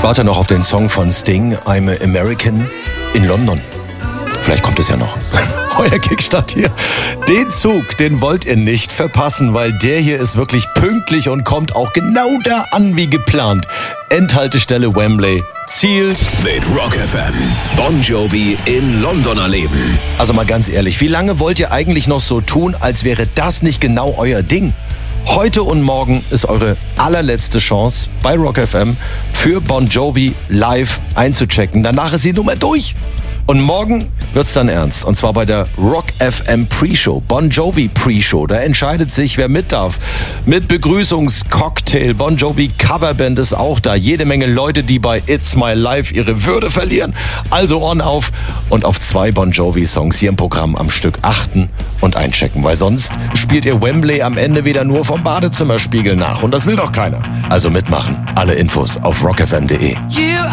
Ich warte noch auf den Song von Sting, I'm a American in London. Vielleicht kommt es ja noch. Euer Kickstart hier. Den Zug, den wollt ihr nicht verpassen, weil der hier ist wirklich pünktlich und kommt auch genau da an wie geplant. Endhaltestelle Wembley. Ziel mit Rock FM. Bon Jovi in London erleben. Also mal ganz ehrlich, wie lange wollt ihr eigentlich noch so tun, als wäre das nicht genau euer Ding? Heute und morgen ist eure allerletzte Chance bei Rock FM für Bon Jovi live einzuchecken. Danach ist die Nummer durch. Und morgen wird's dann ernst. Und zwar bei der Rock FM Pre-Show, Bon Jovi Pre-Show. Da entscheidet sich, wer mit darf. Mit Begrüßungscocktail. Bon Jovi Coverband ist auch da. Jede Menge Leute, die bei It's My Life ihre Würde verlieren. Also Ohren auf und auf 2 Bon Jovi Songs hier im Programm am Stück achten und einchecken. Weil sonst spielt ihr Wembley am Ende wieder nur vom Badezimmerspiegel nach. Und das will doch keiner. Also mitmachen. Alle Infos auf rockfm.de.